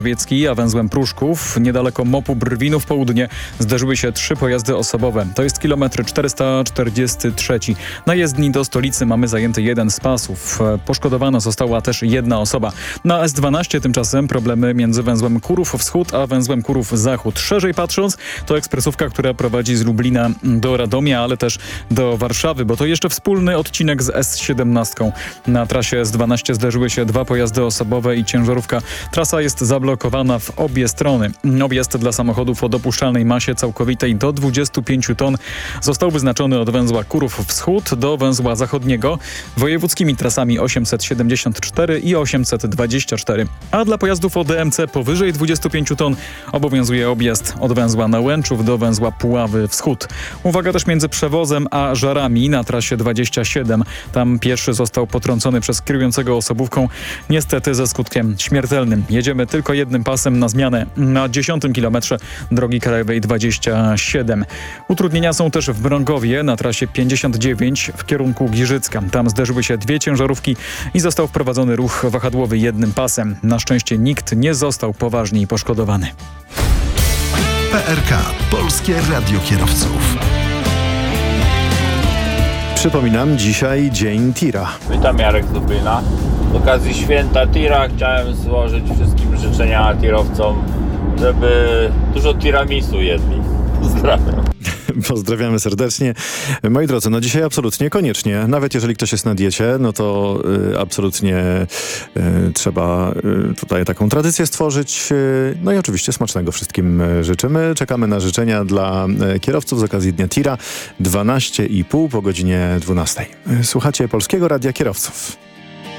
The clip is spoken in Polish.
Wiecki, a węzłem Pruszków. Niedaleko MOP-u Brwinów Południe zderzyły się 3 pojazdy osobowe. To jest kilometr 443. Na jezdni do stolicy mamy zajęty jeden z pasów. Poszkodowana została też jedna osoba. Na S12 tymczasem problemy między węzłem Kurów Wschód a węzłem Kurów Zachód. Szerzej patrząc, to ekspresówka, która prowadzi z Lublina do Radomia, ale też do Warszawy, bo to jeszcze wspólny odcinek z S17. Na trasie S12 zderzyły się 2 pojazdy osobowe i ciężarówka. Trasa jest zablokowana w obie strony. Objazd dla samochodów o dopuszczalnej masie całkowitej do 25 ton został wyznaczony od węzła Kurów Wschód do węzła zachodniego wojewódzkimi trasami 874 i 824. A dla pojazdów o DMC powyżej 25 ton obowiązuje objazd od węzła Nałęczów do węzła Puławy Wschód. Uwaga też między Przewozem a Żarami na trasie 27. Tam pieszy został potrącony przez kierującego osobówką, niestety ze skutkiem śmiertelnym. Jedziemy tylko jednym pasem na zmianę na 10 kilometrze drogi krajowej 27. Utrudnienia są też w Mrągowie na trasie 59 w kierunku Giżycka. Tam zderzyły się 2 ciężarówki i został wprowadzony ruch wahadłowy jednym pasem. Na szczęście nikt nie został poważniej poszkodowany. PRK – Polskie Radio Kierowców. Przypominam, dzisiaj Dzień Tira. Witam, Jarek z Lublina. Z okazji święta Tira chciałem złożyć wszystkim życzenia tirowcom, żeby dużo tiramisu jedli. Pozdrawiam. Pozdrawiamy serdecznie. Moi drodzy, no dzisiaj absolutnie koniecznie. Nawet jeżeli ktoś jest na diecie, no to absolutnie trzeba tutaj taką tradycję stworzyć. No i oczywiście smacznego wszystkim życzymy. Czekamy na życzenia dla kierowców z okazji Dnia Tira. 12,5 po godzinie 12. Słuchacie Polskiego Radia Kierowców.